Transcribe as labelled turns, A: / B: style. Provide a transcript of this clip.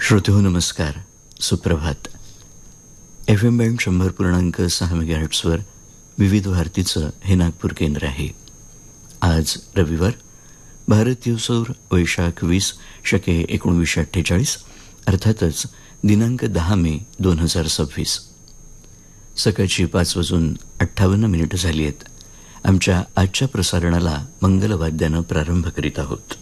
A: श्रोते हो नमस्कार, सुप्रभात. FM बँड 100.6 मेगाहर्ट्झवर विविध भारतीचं हे नागपूर केंद्र आहे. आज रविवार, भारतीय सौर वैशाख 20 शके 1948, अर्थातच दिनांक 10 मे 2026. सकाळची 5:58 झाली आहेत. आमच्या आजच्या प्रसारणाला मंगलवाद्यानं प्रारंभ करीत आहोत.